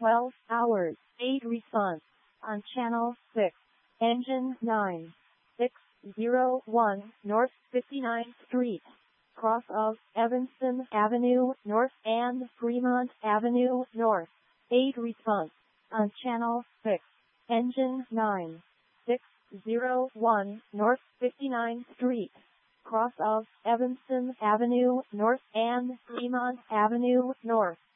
12 hours, 8 response. On channel 6. Engine 9601 North 59th Street. Cross of Evanston Avenue North and Fremont Avenue North. 8 response. On channel 6. Engine 9601 North 59th Street. Cross of Evanston Avenue North and Fremont Avenue North.